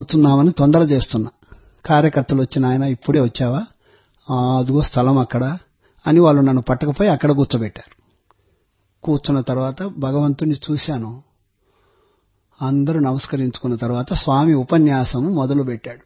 కూర్చుందామని తొందర చేస్తున్నా. కార్యకర్తలు వచ్చిన ఆయన ఇప్పుడే వచ్చావా, అదిగో స్థలం అక్కడ అని వాళ్ళు నన్ను పట్టకపోయి అక్కడ కూర్చోబెట్టారు. కూర్చున్న తర్వాత భగవంతుని చూశాను. అందరూ నమస్కరించుకున్న తర్వాత స్వామి ఉపన్యాసం మొదలుపెట్టాడు.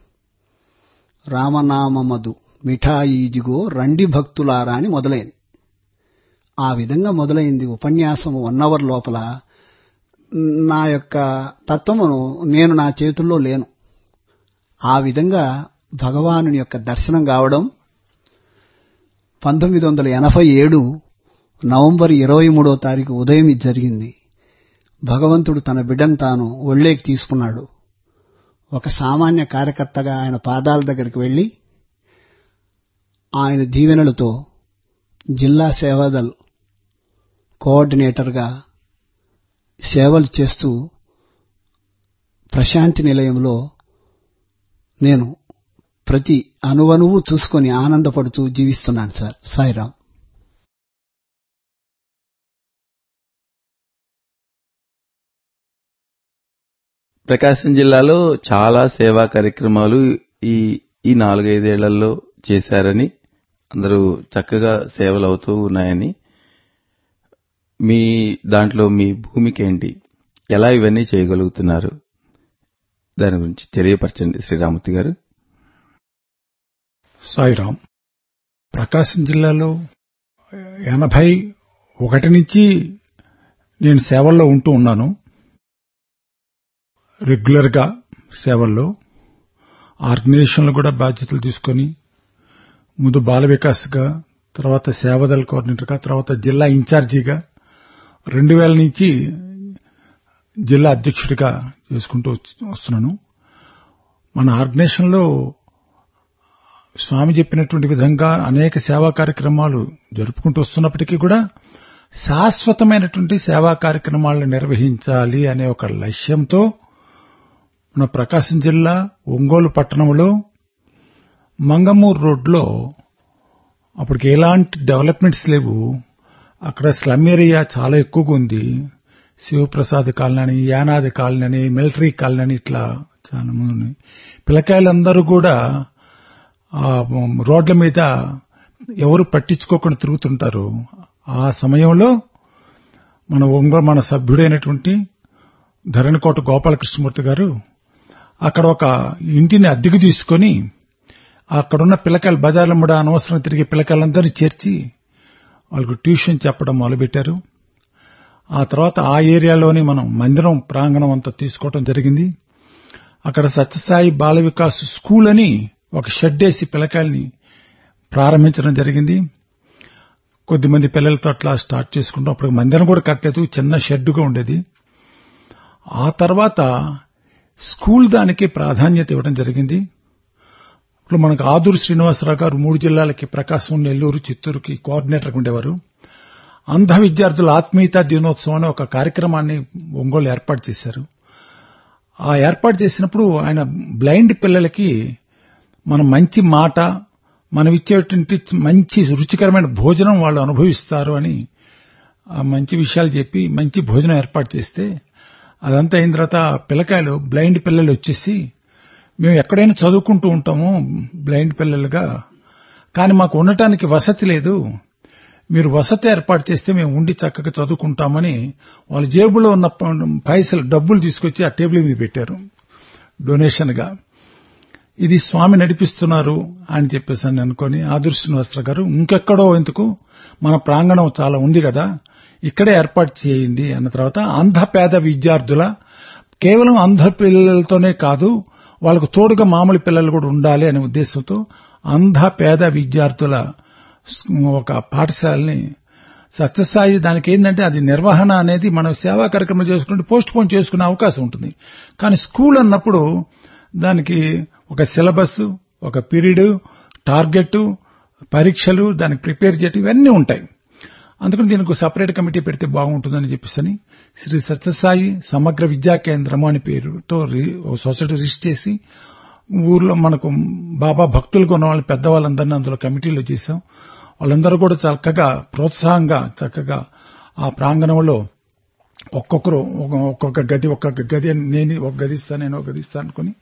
రామనామమదు మిఠాయిజిగో రండి భక్తులారా అని మొదలైంది. ఆ విధంగా మొదలైంది ఉపన్యాసం. 1 అవర్ లోపల నా యొక్క తత్వమును నేను నా చేతుల్లో లేను. ఆ విధంగా భగవానుని యొక్క దర్శనం కావడం 1987 నవంబర్ 23వ తారీఖు ఉదయం ఇది జరిగింది. భగవంతుడు తన బిడ్డను తాను ఒళ్ళేకి తీసుకున్నాడు. ఒక సామాన్య కార్యకర్తగా ఆయన పాదాల దగ్గరికి వెళ్లి ఆయన దీవెనలతో జిల్లా సేవాదల్ కోఆర్డినేటర్గా సేవలు చేస్తూ ప్రశాంతి నిలయంలో నేను ప్రతి అణువణువు చూసుకొని ఆనందపడుతూ జీవిస్తున్నాను సార్. సాయిరాం. ప్రకాశం జిల్లాలో చాలా సేవా కార్యక్రమాలు ఈ 4-5 ఏళ్లలో చేశారని, అందరూ చక్కగా సేవలు అవుతూ ఉన్నాయని, మీ దాంట్లో మీ భూమిక ఏంటి, ఎలా ఇవన్నీ చేయగలుగుతున్నారు, దాని గురించి తెలియపరచండి శ్రీరామూర్తి గారు. సాయిరాం. ప్రకాశం జిల్లాలో 81 నుంచి నేను సేవల్లో ఉంటూ ఉన్నాను. రెగ్యులర్ గా సేవల్లో ఆర్గనైజేషన్లు కూడా బాధ్యతలు తీసుకుని ముందు బాల వికాస్గా, తర్వాత సేవాదళ కోఆర్డినేటర్గా, తర్వాత జిల్లా ఇన్ఛార్జిగా 2000 నుంచి జిల్లా అధ్యక్షుడిగా చేసుకుంటూ వస్తున్నాను. మన ఆర్గనైజేషన్లో స్వామి చెప్పినటువంటి విధంగా అనేక సేవా కార్యక్రమాలు జరుపుకుంటూ వస్తున్నప్పటికీ కూడా శాశ్వతమైనటువంటి సేవా కార్యక్రమాలను నిర్వహించాలి అనే ఒక లక్ష్యంతో మన ప్రకాశం జిల్లా ఒంగోలు పట్టణంలో మంగమూరు రోడ్లో అప్పటికి ఎలాంటి డెవలప్మెంట్స్ లేవు. అక్కడ స్లమ్ ఏరియా చాలా ఎక్కువగా ఉంది. Sivaprasad colony, Yanadi colony, military colony, ఇట్లా చాలా మంది ఉన్నాయి. పిల్లకాయలందరూ కూడా రోడ్ల మీద ఎవరు పట్టించుకోకుండా తిరుగుతుంటారు. ఆ సమయంలో మన సభ్యుడైనటువంటి ధరణికోట గోపాలకృష్ణమూర్తి గారు అక్కడ ఒక ఇంటిని అద్దెకు తీసుకుని అక్కడున్న పిల్లకాయలు బజార్ల ముడ అనవసరం తిరిగే పిల్లకాయలందరినీ చేర్చి వాళ్ళకు ట్యూషన్ చెప్పడం మొదలుపెట్టారు. ఆ తర్వాత ఆ ఏరియాలోని మనం మందిరం ప్రాంగణం అంతా తీసుకోవడం జరిగింది. అక్కడ సత్యసాయి బాల వికాస్ స్కూల్ అని ఒక షెడ్ వేసి పిల్లకాయల్ని ప్రారంభించడం జరిగింది. కొద్దిమంది పిల్లలతో అట్లా స్టార్ట్ చేసుకుంటాం. అప్పుడు మందిరం కూడా కట్టలేదు, చిన్న షెడ్గా ఉండేది. ఆ తర్వాత స్కూల్ దానికి ప్రాధాన్యత ఇవ్వడం జరిగింది. ఇప్పుడు మనకు ఆదూరు శ్రీనివాసరావు గారు 3 జిల్లాలకి ప్రకాశం, నెల్లూరు, చిత్తూరుకి కోఆర్డినేటర్గా ఉండేవారు. అంధ విద్యార్థుల ఆత్మీయతా దినోత్సవం అనే ఒక కార్యక్రమాన్ని ఒంగోలు ఏర్పాటు చేశారు. ఆ ఏర్పాటు చేసినప్పుడు ఆయన బ్లైండ్ పిల్లలకి మనం మంచి మాట, మనం ఇచ్చేటువంటి మంచి రుచికరమైన భోజనం వాళ్ళు అనుభవిస్తారు అని మంచి విషయాలు చెప్పి మంచి భోజనం ఏర్పాటు చేస్తే, అదంతా అయిన తర్వాత పిల్లకాయలు బ్లైండ్ పిల్లలు వచ్చేసి, మేము ఎక్కడైనా చదువుకుంటూ ఉంటాము బ్లైండ్ పిల్లలుగా, కానీ మాకు ఉండటానికి వసతి లేదు, మీరు వసతి ఏర్పాటు చేస్తే మేము ఉండి చక్కగా చదువుకుంటామని వాళ్ళ జేబులో ఉన్న పైసలు డబ్బులు తీసుకొచ్చి ఆ టేబుల్ మీద పెట్టారు డొనేషన్ గా. ఇది స్వామి నడిపిస్తున్నారు అని చెప్పేసి అని అనుకుని ఆదూరు శ్రీనివాసరావు గారు ఇంకెక్కడో ఎందుకు, మన ప్రాంగణం చాలా ఉంది కదా, ఇక్కడే ఏర్పాటు చేయండి అన్న తర్వాత అంధ పేద విద్యార్థుల, కేవలం అంధ పిల్లలతోనే కాదు వాళ్ళకు తోడుగా మామూలు పిల్లలు కూడా ఉండాలి అనే ఉద్దేశంతో అంధ పేద విద్యార్థుల ఒక పాఠశాలని సత్యసాయి, దానికి ఏంటంటే అది నిర్వహణ అనేది మనం సేవా కార్యక్రమం చేసుకుంటే పోస్ట్ పోన్ చేసుకునే అవకాశం ఉంటుంది. కానీ స్కూల్ అన్నప్పుడు దానికి ఒక సిలబస్, ఒక పీరియడ్, టార్గెట్, పరీక్షలు, దానికి ప్రిపేర్ చేయటం ఇవన్నీ ఉంటాయి. అందుకని దీనికి సపరేట్ కమిటీ పెడితే బాగుంటుందని చెప్పేసి శ్రీ సత్యసాయి సమగ్ర విద్యా కేంద్రము అని పేరుతో సొసైటీ రిజిస్టర్ చేసి ఊర్లో మనకు బాబా భక్తులుగా ఉన్న వాళ్ళు పెద్దవాళ్ళందరినీ అందులో కమిటీలో చేశాం. వాళ్ళందరూ కూడా చక్కగా ప్రోత్సాహంగా చక్కగా ఆ ప్రాంగణంలో ఒక్కొక్క గది నేను ఒక గది ఇస్తాను అనుకుని